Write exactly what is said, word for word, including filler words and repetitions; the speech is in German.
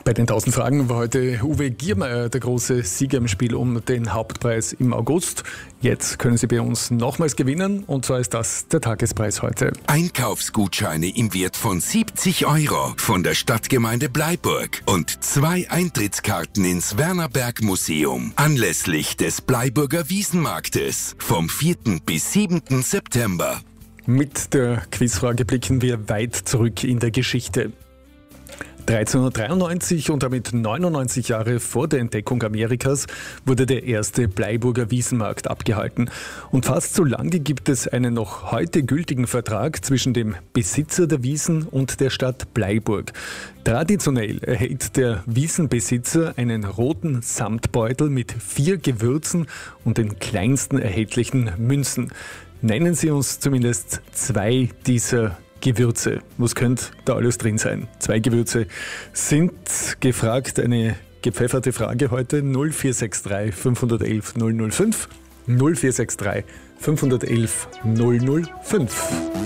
Bei den tausend Fragen war heute Uwe Giermeier der große Sieger im Spiel um den Hauptpreis im August. Jetzt können Sie bei uns nochmals gewinnen und zwar ist das der Tagespreis heute. Einkaufsgutscheine im Wert von siebzig Euro von der Stadtgemeinde Bleiburg und zwei Eintrittskarten ins Wernerberg Museum anlässlich des Bleiburger Wiesenmarktes vom vierten bis siebten September. Mit der Quizfrage blicken wir weit zurück in der Geschichte. dreizehnhundertdreiundneunzig und damit neunundneunzig Jahre vor der Entdeckung Amerikas wurde der erste Bleiburger Wiesenmarkt abgehalten. Und fast so lange gibt es einen noch heute gültigen Vertrag zwischen dem Besitzer der Wiesen und der Stadt Bleiburg. Traditionell erhält der Wiesenbesitzer einen roten Samtbeutel mit vier Gewürzen und den kleinsten erhältlichen Münzen. Nennen Sie uns zumindest zwei dieser Gewürze. Was könnte da alles drin sein? Zwei Gewürze sind gefragt. Eine gepfefferte Frage heute. null vier sechs drei fünf eins eins null null fünf null vier sechs drei fünf eins eins null null fünf.